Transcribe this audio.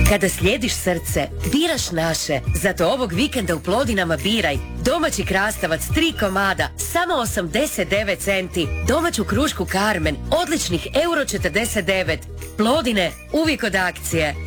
Kada slijediš srce, biraš naše. Zato ovog vikenda u Plodinama biraj domaći krastavac 3 komada, samo 89 centi. Domaću krušku Carmen, odličnih €49. Plodine, uvijek od akcije.